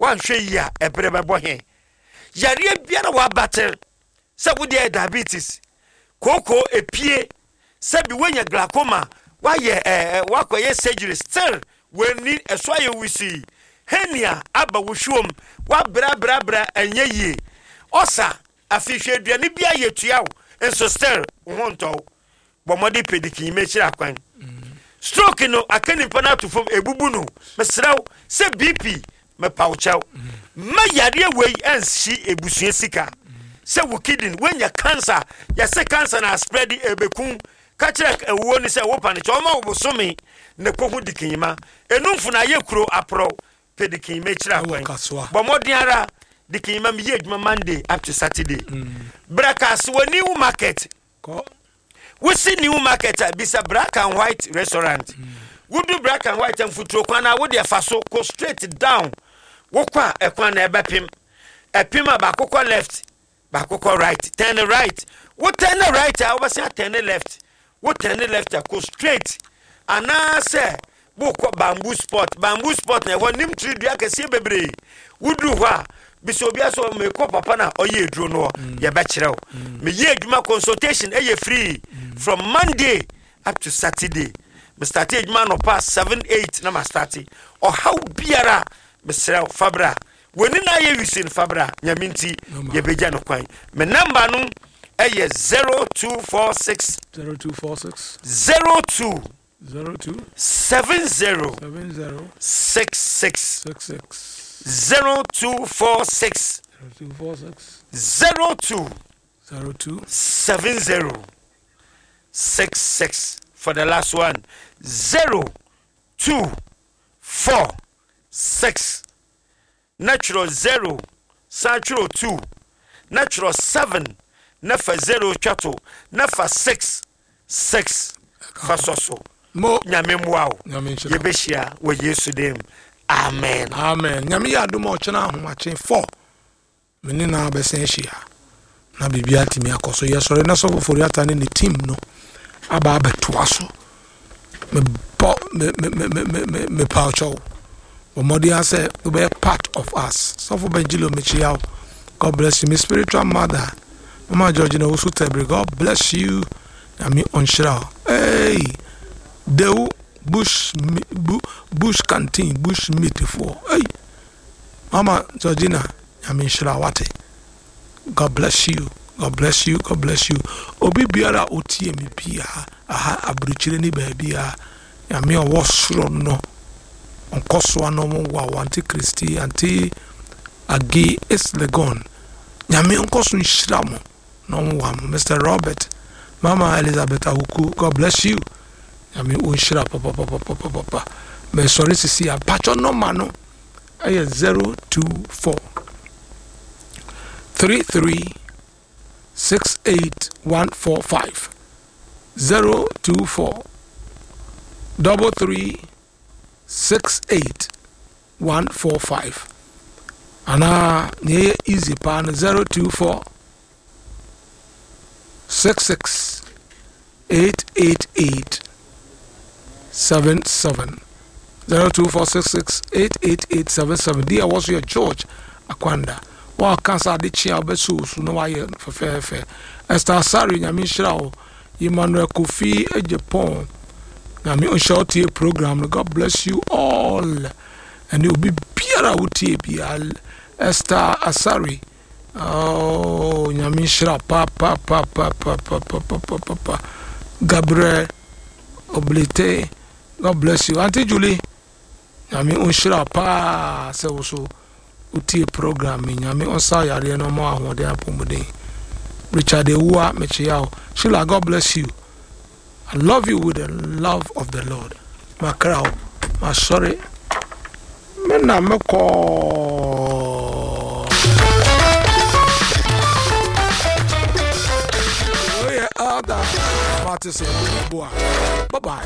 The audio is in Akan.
wan hwe yi a ebrebe he yare biara wa battle se wo de diabetes koko epie se bi wanya glaucoma wa ye wakoye surgery still weni eso aye wisi henia aba wo hwom wa bra enye yi osa afihwe aduane bia ye tuawo enso still wo nto bomodi pediki mechira kwan stroke no akani pana to fom ebubu no mesraw se bp me pauchaw ma yare wei ensi ebusua sika se wo kidney wenya cancer ya se cancer na spread ebekun ka kire ewo ni se wo pane choma wo bosome ne kohu dikinima enumfu na ye kuro apro pedikin mechira kwan bomodi ara dikinima mi ye adwuma Monday up to Saturday brakas wo new market ko we see new market bisa black and white restaurant we do black and white and futuro kwana wo de faso go straight down wo kwa ekwan na ebepim abakoko left bakoko right turn right wo turn right a wo say turn left wo turn left go straight ana say bo ko bamboo spot na wo nim tree dua kase bebre wo du ho a biso bia so me ko papa na oye eduro no ye be kirew me ye adwuma consultation eye free from Monday up to Saturday me start adwuma no pass 7-8 na ma start o how biara me serew fabra woni na ye wisin fabra nyaminti ye beja no kwan me number no eye 0246 02 70 66 0246 02 70 66 for the last one 0246 natural 0 natural 2 natural 7 nafa 0 chato nafa 6 fasoso mo nyame mwawo ye beshia wo Yesu dem amen nyame ya do mo chena ahomache 4 meni na besen hia na bibia timi akoso yesore na so fofori ata ne team no aba abetoaso me paucho Omodia say to be part of us. So for Benjilo Michiao, God bless you. My spiritual mother, Mama Georgina Usutebre, God bless you. I mean on Shroud. Hey, Deu Bush canteen, bush meat for. Hey, Mama Georgina, I mean Shrawati. God bless you. God bless you. God bless you. Obi biara otie mi pia. Aha abruchire ni baby a. I mean wosro no. Onkoswa no wa wanti Christi anti agi is legon. Nyame onkoso nshiramo no wa Mr. Robert, Mama Elizabeth Awuku. God bless you. Nyame onshira papa. Me sorry to see a patch no mano. Aye 024 33 68145 024 33 68145 ana near easy pan 024 66 888 77 024 66 888 77. Dear was your George Akwanda. Wa cancer de chia besu no wa ye fefe Esther Sari nyame shirawo Emmanuel Kofi Ejepon nyame on shout your program. God bless you all and you be biara utie bia Esther Asari oh nyame shira papa Gabriel Oblite. God bless you Auntie Julie nyame on shira pa se wo so utie program nyame on sa yare no mo ahode apomode Richard Ewua mechiao Sheila. God bless you. I love you with the love of the Lord. My crowd, my sorry. Mena me call. Oh yeah, other. Bye bye.